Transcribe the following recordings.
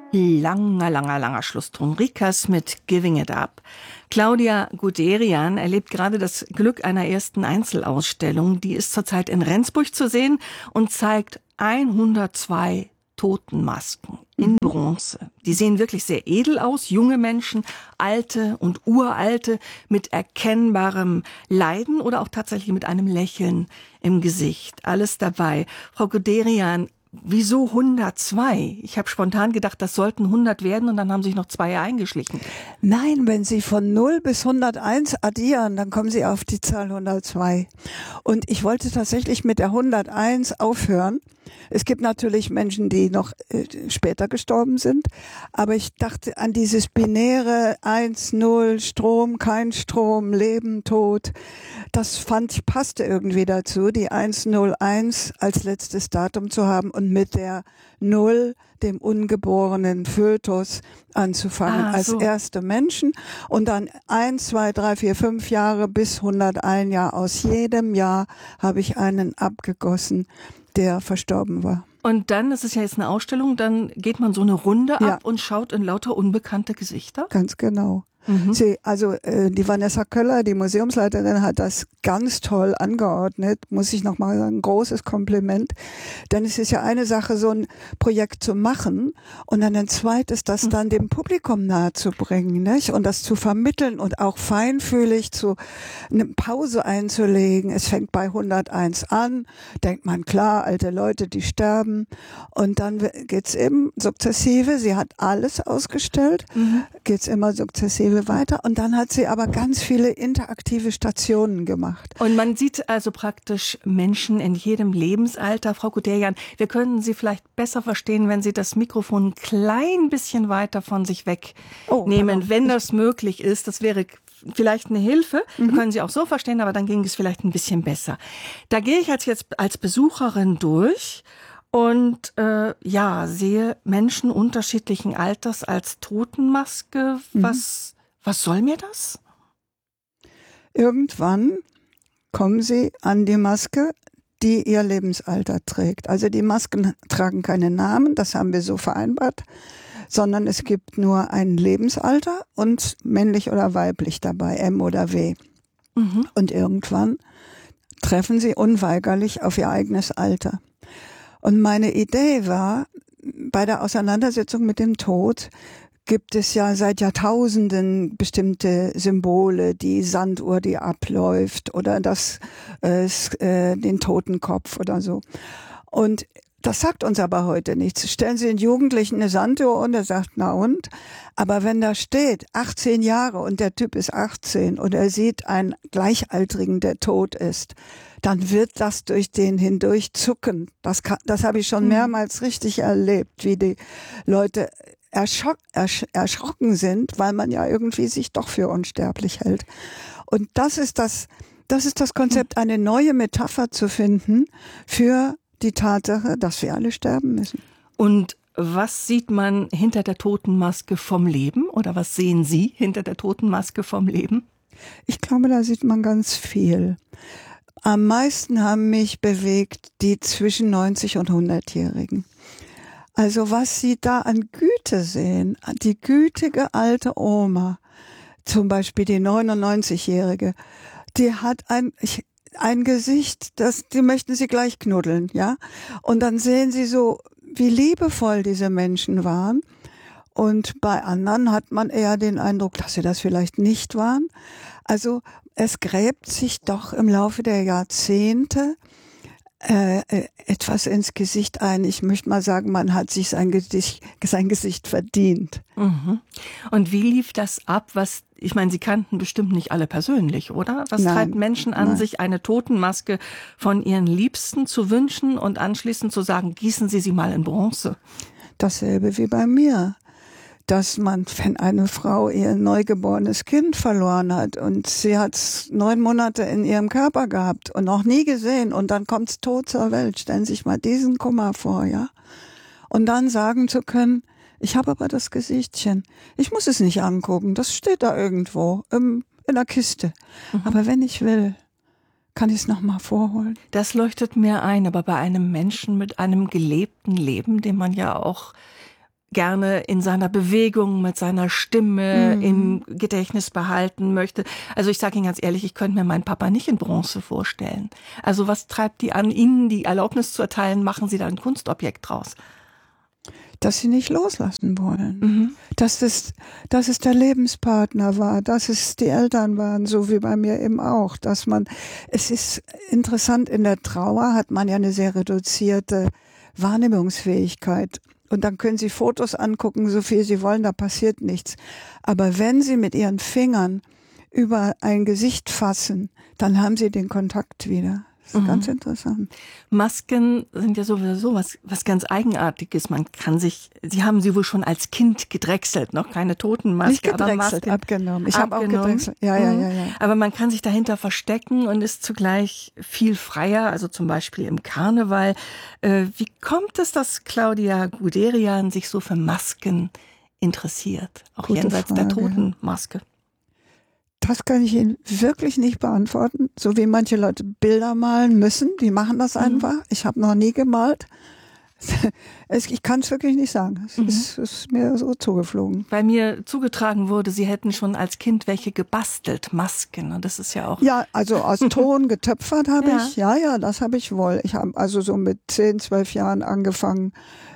Langer Schlusston. Rikas mit Giving It Up. Claudia Guderian erlebt gerade das Glück einer ersten Einzelausstellung. Die ist zurzeit in Rendsburg zu sehen und zeigt 102 Totenmasken in Bronze. Die sehen wirklich sehr edel aus. Junge Menschen, alte und uralte mit erkennbarem Leiden oder auch tatsächlich mit einem Lächeln im Gesicht. Alles dabei. Frau Guderian, wieso 102? Ich habe spontan gedacht, das sollten 100 werden und dann haben sich noch 2 eingeschlichen. Nein, wenn Sie von 0 bis 101 addieren, dann kommen Sie auf die Zahl 102. Und ich wollte tatsächlich mit der 101 aufhören. Es gibt natürlich Menschen, die noch später gestorben sind, aber ich dachte an dieses binäre 1, 0, Strom, kein Strom, Leben, Tod. Das fand ich passte irgendwie dazu, die 101 als letztes Datum zu haben und mit der 0, dem ungeborenen Fötus, anzufangen als erste Menschen und dann 1, 2, 3, 4, 5 Jahre bis 101 Jahr. Aus jedem Jahr habe ich einen abgegossen, der verstorben war. Und dann, das ist ja jetzt eine Ausstellung, dann geht man so eine Runde ab und schaut in lauter unbekannte Gesichter? Ganz genau. Die Vanessa Köller, die Museumsleiterin, hat das ganz toll angeordnet, muss ich nochmal sagen, großes Kompliment. Denn es ist ja eine Sache, so ein Projekt zu machen und dann ein zweites, das dann dem Publikum nahezubringen, nicht? Und das zu vermitteln und auch feinfühlig eine Pause einzulegen. Es fängt bei 101 an, denkt man, klar, alte Leute, die sterben. Und dann geht's eben sukzessive, sie hat alles ausgestellt, geht's immer sukzessive weiter und dann hat sie aber ganz viele interaktive Stationen gemacht. Und man sieht also praktisch Menschen in jedem Lebensalter. Frau Guderian, wir können Sie vielleicht besser verstehen, wenn Sie das Mikrofon ein klein bisschen weiter von sich wegnehmen, wenn das möglich ist. Das wäre vielleicht eine Hilfe. Wir können Sie auch so verstehen, aber dann ging es vielleicht ein bisschen besser. Da gehe ich jetzt als Besucherin durch und sehe Menschen unterschiedlichen Alters als Totenmaske. Was soll mir das? Irgendwann kommen Sie an die Maske, die Ihr Lebensalter trägt. Also die Masken tragen keine Namen, das haben wir so vereinbart, sondern es gibt nur ein Lebensalter und männlich oder weiblich dabei, M oder W. Und irgendwann treffen Sie unweigerlich auf Ihr eigenes Alter. Und meine Idee war, bei der Auseinandersetzung mit dem Tod gibt es ja seit Jahrtausenden bestimmte Symbole, die Sanduhr, die abläuft oder den Totenkopf oder so. Und das sagt uns aber heute nichts. Stellen Sie den Jugendlichen eine Sanduhr und er sagt, na und? Aber wenn da steht, 18 Jahre und der Typ ist 18 und er sieht einen Gleichaltrigen, der tot ist, dann wird das durch den hindurch zucken. Das habe ich schon mehrmals richtig erlebt, wie die Leute erschrocken sind, weil man ja irgendwie sich doch für unsterblich hält. Und das ist das Konzept, eine neue Metapher zu finden für die Tatsache, dass wir alle sterben müssen. Und was sieht man hinter der Totenmaske vom Leben? Oder was sehen Sie hinter der Totenmaske vom Leben? Ich glaube, da sieht man ganz viel. Am meisten haben mich bewegt die zwischen 90 und 100-Jährigen. Also was Sie da an Güte sehen, die gütige alte Oma, zum Beispiel die 99-Jährige, die hat ein Gesicht, die möchten Sie gleich knuddeln, ja? Und dann sehen Sie so, wie liebevoll diese Menschen waren. Und bei anderen hat man eher den Eindruck, dass sie das vielleicht nicht waren. Also es gräbt sich doch im Laufe der Jahrzehnte etwas ins Gesicht ein. Ich möchte mal sagen, man hat sich sein Gesicht verdient. Und wie lief das ab? Ich meine, Sie kannten bestimmt nicht alle persönlich, oder? Was treibt Menschen an, sich eine Totenmaske von ihren Liebsten zu wünschen und anschließend zu sagen, gießen Sie sie mal in Bronze? Dasselbe wie bei mir. Dass wenn eine Frau ihr neugeborenes Kind verloren hat und sie hat es 9 Monate in ihrem Körper gehabt und noch nie gesehen und dann kommt es tot zur Welt. Stellen Sie sich mal diesen Kummer vor, ja? Und dann sagen zu können, ich habe aber das Gesichtchen. Ich muss es nicht angucken, das steht da irgendwo in der Kiste. Aber wenn ich will, kann ich es nochmal vorholen. Das leuchtet mir ein, aber bei einem Menschen mit einem gelebten Leben, den man ja auch gerne in seiner Bewegung, mit seiner Stimme im Gedächtnis behalten möchte. Also ich sage Ihnen ganz ehrlich, ich könnte mir meinen Papa nicht in Bronze vorstellen. Also was treibt die an, Ihnen die Erlaubnis zu erteilen, machen Sie da ein Kunstobjekt draus? Dass sie nicht loslassen wollen. Dass es der Lebenspartner war, dass es die Eltern waren, so wie bei mir eben auch. Es ist interessant, in der Trauer hat man ja eine sehr reduzierte Wahrnehmungsfähigkeit. Und dann können Sie Fotos angucken, so viel Sie wollen, da passiert nichts. Aber wenn Sie mit Ihren Fingern über ein Gesicht fassen, dann haben Sie den Kontakt wieder. Das ist ganz interessant. Masken sind ja sowieso was ganz Eigenartiges. Sie haben sie wohl schon als Kind gedrechselt, noch keine Totenmaske. Nicht gedrechselt, abgenommen. Ich habe auch gedrechselt. Ja. Aber man kann sich dahinter verstecken und ist zugleich viel freier, also zum Beispiel im Karneval. Wie kommt es, dass Claudia Guderian sich so für Masken interessiert? Auch jenseits der Totenmaske. Das kann ich Ihnen wirklich nicht beantworten. So wie manche Leute Bilder malen müssen, die machen das einfach. Ich habe noch nie gemalt. Ich kann es wirklich nicht sagen. Es ist mir so zugeflogen. Bei mir zugetragen wurde, Sie hätten schon als Kind welche gebastelt, Masken. Und das ist ja auch... Ja, also aus Ton getöpfert habe ich. Ja, das habe ich wohl. Ich habe also so mit 10, 12 Jahren angefangen,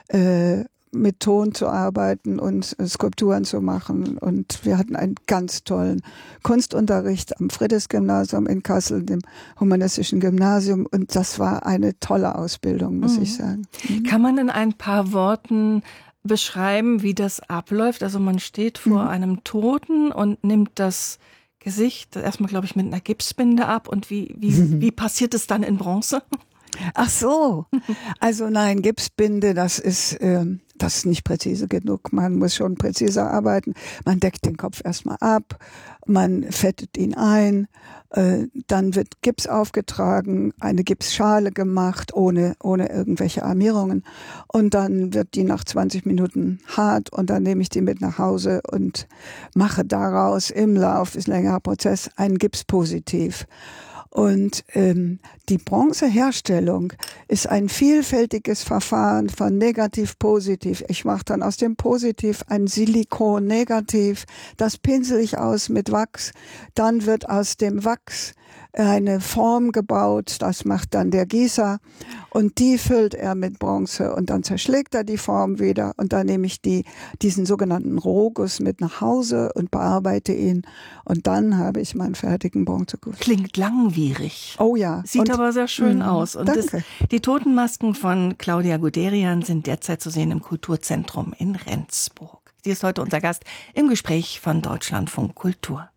mit Ton zu arbeiten und Skulpturen zu machen. Und wir hatten einen ganz tollen Kunstunterricht am Friedrichs-Gymnasium in Kassel, dem humanistischen Gymnasium. Und das war eine tolle Ausbildung, muss ich sagen. Kann man in ein paar Worten beschreiben, wie das abläuft? Also man steht vor einem Toten und nimmt das Gesicht erstmal, glaube ich, mit einer Gipsbinde ab. Und wie passiert es dann in Bronze? Ach so, also nein, Gipsbinde, das ist nicht präzise genug. Man muss schon präziser arbeiten. Man deckt den Kopf erstmal ab, man fettet ihn ein, dann wird Gips aufgetragen, eine Gipsschale gemacht, ohne irgendwelche Armierungen. Und dann wird die nach 20 Minuten hart und dann nehme ich die mit nach Hause und mache daraus im Lauf, ist ein längerer Prozess, ein Gipspositiv. Und die Bronzeherstellung ist ein vielfältiges Verfahren von Negativ-Positiv. Ich mache dann aus dem Positiv ein Silikon-Negativ. Das pinsel ich aus mit Wachs. Dann wird aus dem Wachs eine Form gebaut. Das macht dann der Gießer. Und die füllt er mit Bronze. Und dann zerschlägt er die Form wieder. Und dann nehme ich diesen sogenannten Rohguss mit nach Hause und bearbeite ihn. Und dann habe ich meinen fertigen Bronzeguss. Klingt langwierig. Oh ja. Sieht aber sehr schön aus. Und danke. Die Totenmasken von Claudia Guderian sind derzeit zu sehen im Kulturzentrum in Rendsburg. Sie ist heute unser Gast im Gespräch von Deutschlandfunk Kultur.